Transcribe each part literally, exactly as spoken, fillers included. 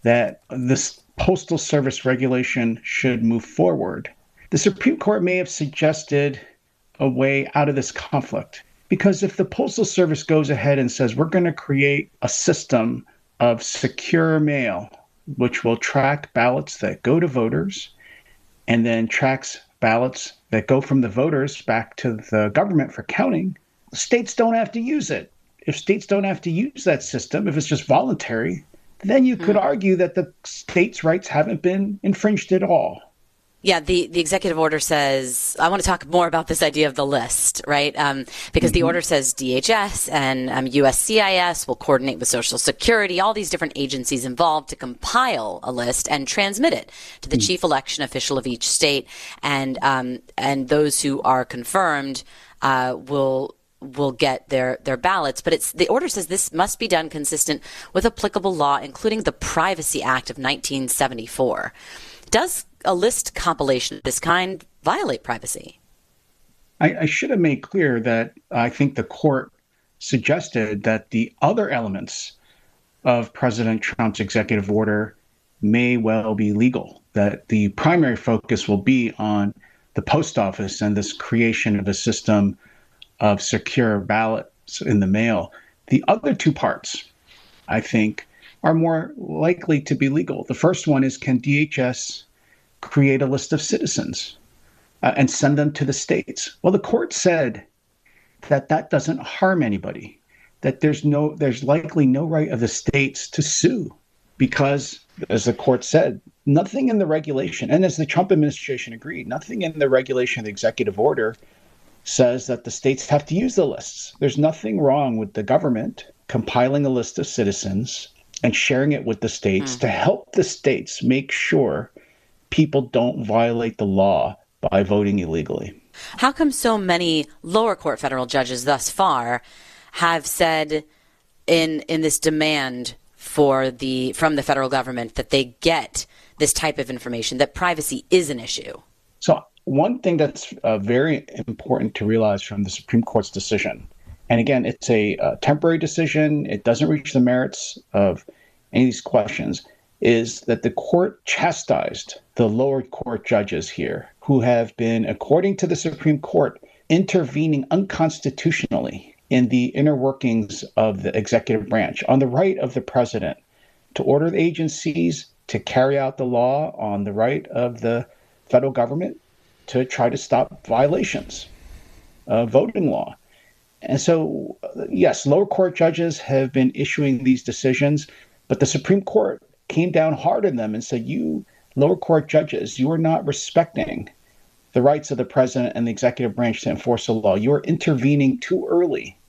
that this Postal Service regulation should move forward. The Supreme Court may have suggested a way out of this conflict, because if the Postal Service goes ahead and says, we're going to create a system of secure mail, which will track ballots that go to voters and then tracks ballots that go from the voters back to the government for counting, states don't have to use it. If states don't have to use that system, if it's just voluntary, then you could Mm. argue that the states' rights haven't been infringed at all. Yeah, the, the executive order says, I want to talk more about this idea of the list, right? Um, because the Mhm. order says D H S and um, U S C I S will coordinate with Social Security, all these different agencies involved to compile a list and transmit it to the Mm. chief election official of each state. And, um, and those who are confirmed uh, will will get their, their ballots. But it's the order says this must be done consistent with applicable law, including the Privacy Act of nineteen seventy-four. Does a list compilation of this kind violate privacy? I, I should have made clear that I think the court suggested that the other elements of President Trump's executive order may well be legal, that the primary focus will be on the post office and this creation of a system of secure ballots in the mail. The other two parts, I think, are more likely to be legal. The first one is, can D H S create a list of citizens uh, and send them to the states? Well, the court said that that doesn't harm anybody, that there's no, there's likely no right of the states to sue because, as the court said, nothing in the regulation, and as the Trump administration agreed, nothing in the regulation of the executive order says that the states have to use the lists. There's nothing wrong with the government compiling a list of citizens and sharing it with the states Hmm. to help the states make sure people don't violate the law by voting illegally. How come so many lower court federal judges thus far have said in in this demand for the from the federal government that they get this type of information, that privacy is an issue? So one thing that's uh, very important to realize from the Supreme Court's decision, and again, it's a uh, temporary decision, it doesn't reach the merits of any of these questions, is that the court chastised the lower court judges here who have been, according to the Supreme Court, intervening unconstitutionally in the inner workings of the executive branch on the right of the president to order the agencies to carry out the law, on the right of the federal government to try to stop violations of voting law. And so, yes, lower court judges have been issuing these decisions, but the Supreme Court came down hard on them and said, you lower court judges, you are not respecting the rights of the president and the executive branch to enforce the law. You are intervening too early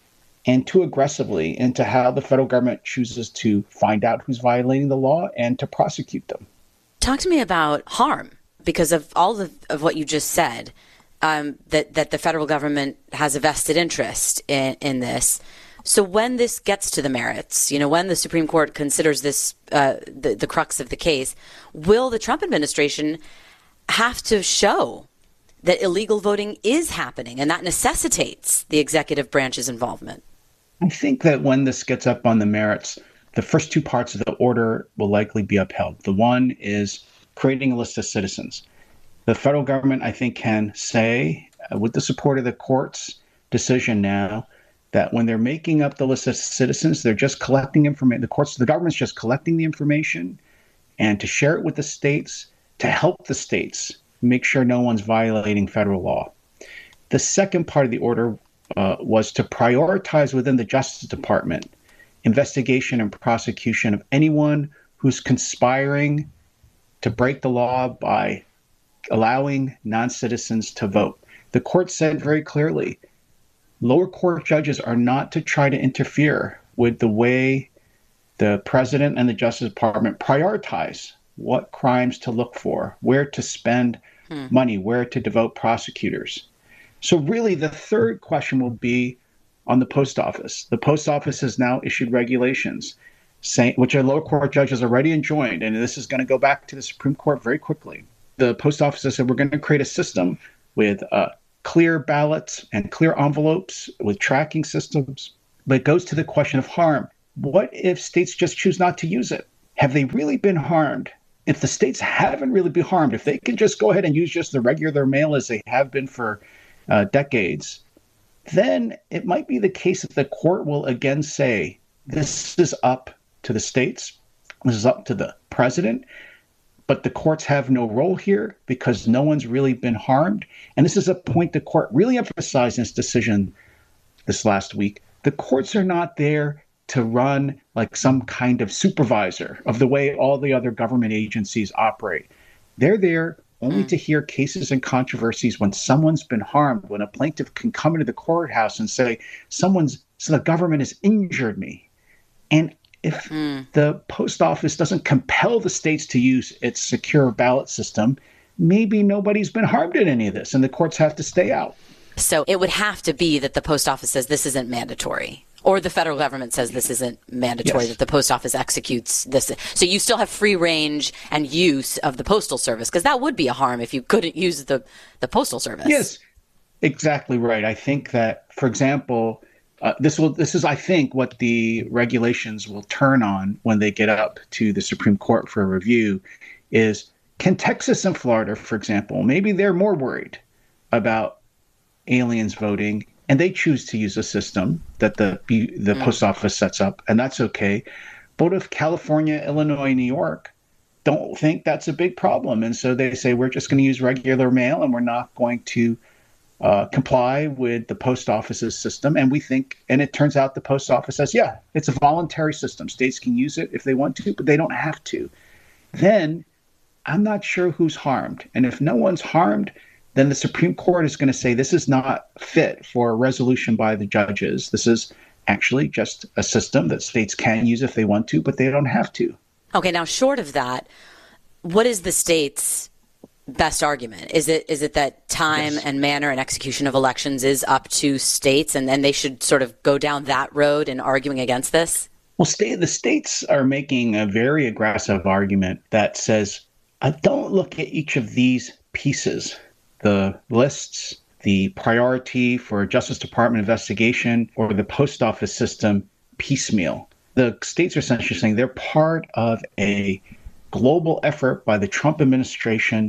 and too aggressively into how the federal government chooses to find out who's violating the law and to prosecute them. Talk to me about harm, because of all of, of what you just said, um, that, that the federal government has a vested interest in, in this. So when this gets to the merits, you know, when the Supreme Court considers this uh, the, the crux of the case, will the Trump administration have to show that illegal voting is happening and that necessitates the executive branch's involvement? I think that when this gets up on the merits, the first two parts of the order will likely be upheld. The one is creating a list of citizens. The federal government, I think, can say, uh, with the support of the court's decision now, that when they're making up the list of citizens, they're just collecting information. The courts, the government's just collecting the information and to share it with the states, to help the states make sure no one's violating federal law. The second part of the order uh, was to prioritize within the Justice Department investigation and prosecution of anyone who's conspiring to break the law by allowing non-citizens to vote. The court said very clearly, lower court judges are not to try to interfere with the way the president and the Justice Department prioritize what crimes to look for, where to spend hmm. money, where to devote prosecutors. So really, the third question will be on the post office. The post office has now issued regulations, saying, which our lower court judges already enjoined, and this is going to go back to the Supreme Court very quickly. The post office has said we're going to create a system with uh, clear ballots and clear envelopes with tracking systems. But it goes to the question of harm. What if states just choose not to use it? have they really been harmed? If the states haven't really been harmed, if they can just go ahead and use just the regular mail as they have been for uh, decades, then it might be the case that the court will again say, this is up to the states, this is up to the president, but the courts have no role here because no one's really been harmed. And this is a point the court really emphasized in its decision this last week. The courts are not there to run like some kind of supervisor of the way all the other government agencies operate. They're there only mm. to hear cases and controversies when someone's been harmed, when a plaintiff can come into the courthouse and say, someone's, so the government has injured me. And if mm. the post office doesn't compel the states to use its secure ballot system, maybe nobody's been harmed in any of this, and the courts have to stay out. So it would have to be that the post office says this isn't mandatory, or the federal government says this isn't mandatory, yes. that the post office executes this. So you still have free range and use of the postal service, because that would be a harm if you couldn't use the, the postal service. Yes, exactly right. I think that, for example, uh, this will this is, I think, what the regulations will turn on when they get up to the Supreme Court for a review is, can Texas and Florida, for example, maybe they're more worried about aliens voting, and they choose to use a system that the the mm. post office sets up, and that's okay. But if California, Illinois, New York don't think that's a big problem, and so they say, we're just going to use regular mail, and we're not going to uh, comply with the post office's system, and we think, and it turns out the post office says, yeah, it's a voluntary system. States can use it if they want to, but they don't have to. Then I'm not sure who's harmed. And if no one's harmed, then the Supreme Court is going to say this is not fit for a resolution by the judges. This is actually just a system that states can use if they want to, but they don't have to. Okay, now short of that, what is the state's best argument? Is it is it that time yes. and manner and execution of elections is up to states, and then they should sort of go down that road in arguing against this? Well, state, the states are making a very aggressive argument that says, I don't look at each of these pieces, the lists, the priority for a Justice Department investigation, or the post office system piecemeal. The states are essentially saying they're part of a global effort by the Trump administration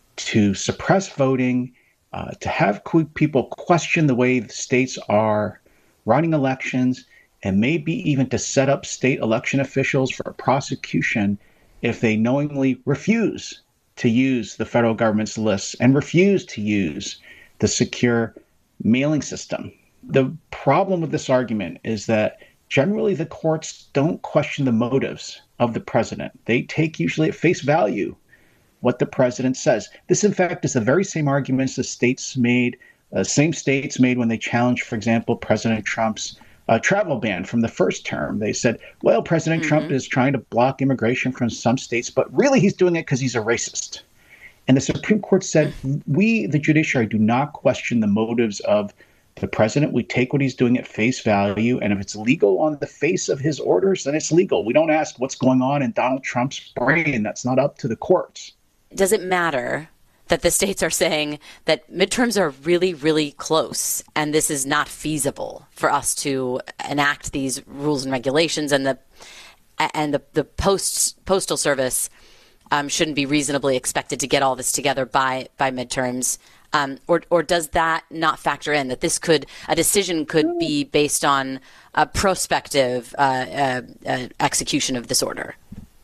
to suppress voting, uh, to have people question the way the states are running elections, and maybe even to set up state election officials for prosecution if they knowingly refuse to use the federal government's lists and refuse to use the secure mailing system. The problem with this argument is that generally the courts don't question the motives of the president. They take usually at face value what the president says. This, in fact, is the very same arguments the states made, uh, same states made when they challenged, for example, President Trump's uh, travel ban from the first term. They said, well, President mm-hmm. Trump is trying to block immigration from some states, but really he's doing it because he's a racist. And the Supreme Court said, we, the judiciary, do not question the motives of the president. We take what he's doing at face value. And if it's legal on the face of his orders, then it's legal. We don't ask what's going on in Donald Trump's brain. That's not up to the courts. Does it matter that the states are saying that midterms are really, really close and this is not feasible for us to enact these rules and regulations, and the and the, the post postal service um, shouldn't be reasonably expected to get all this together by by midterms? Um, or or does that not factor in that this could a decision could be based on a prospective uh, uh, uh, execution of this order?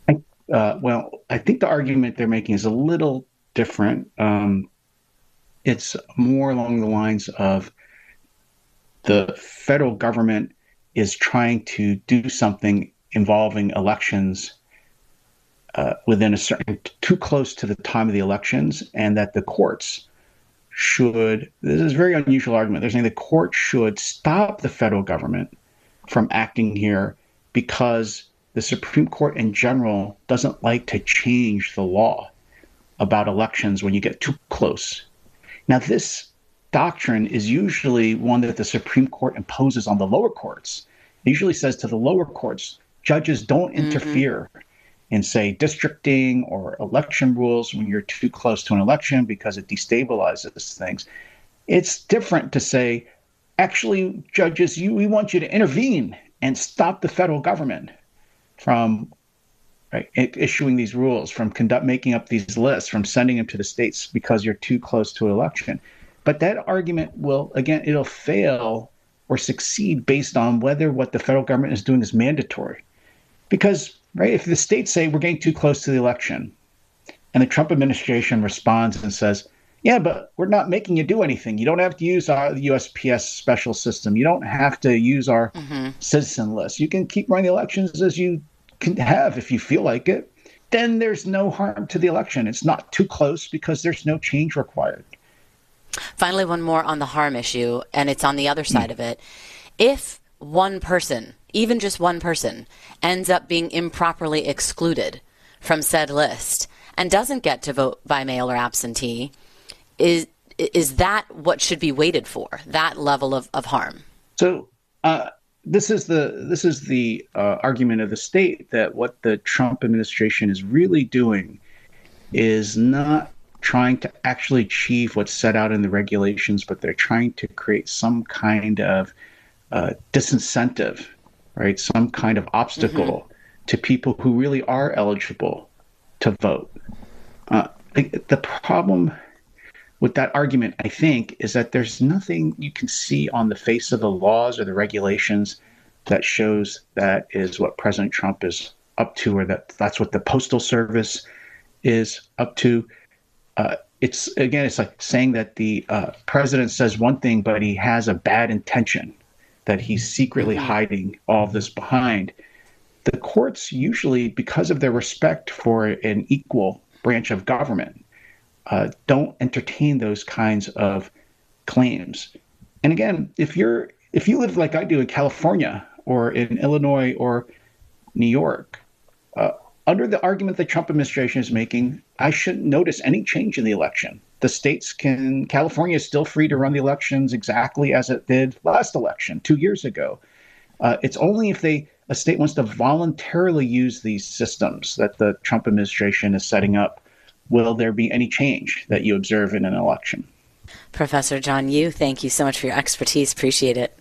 Uh, well, I think the argument they're making is a little different. Um, it's more along the lines of the federal government is trying to do something involving elections uh, within a certain, too close to the time of the elections, and that the courts should, this is a very unusual argument. They're saying the court should stop the federal government from acting here because the Supreme Court in general doesn't like to change the law about elections when you get too close. Now, this doctrine is usually one that the Supreme Court imposes on the lower courts. It usually says to the lower courts, judges don't interfere mm-hmm. in, say, districting or election rules when you're too close to an election because it destabilizes things. It's different to say, actually, judges, you, we want you to intervene and stop the federal government from right? Issuing these rules, from conduct making up these lists, from sending them to the states because you're too close to an election. But that argument will, again, it'll fail or succeed based on whether what the federal government is doing is mandatory. Because, right, if the states say we're getting too close to the election, and the Trump administration responds and says, yeah, but we're not making you do anything. You don't have to use our U S P S special system. You don't have to use our mm-hmm. citizen list. You can keep running the elections as you can have if you feel like it. Then there's no harm to the election. It's not too close because there's no change required. Finally, one more on the harm issue, and it's on the other side mm. of it. If one person, even just one person, ends up being improperly excluded from said list and doesn't get to vote by mail or absentee, is is that what should be waited for, that level of, of harm? So uh, this is the this is the uh, argument of the state, that what the Trump administration is really doing is not trying to actually achieve what's set out in the regulations, but they're trying to create some kind of uh, disincentive, right? Some kind of obstacle mm-hmm. to people who really are eligible to vote. Uh, the problem with that argument, I think, is that there's nothing you can see on the face of the laws or the regulations that shows that is what President Trump is up to, or that that's what the Postal Service is up to. Uh, it's, again, it's like saying that the uh, president says one thing, but he has a bad intention, that he's secretly hiding all of this behind. The courts usually, because of their respect for an equal branch of government, uh, don't entertain those kinds of claims. And again, if you're if you live like I do in California or in Illinois or New York, uh, under the argument the Trump administration is making, I shouldn't notice any change in the election. The states can, California is still free to run the elections exactly as it did last election two years ago. Uh, it's only if they a state wants to voluntarily use these systems that the Trump administration is setting up will there be any change that you observe in an election. Professor John Yoo, thank you so much for your expertise. Appreciate it.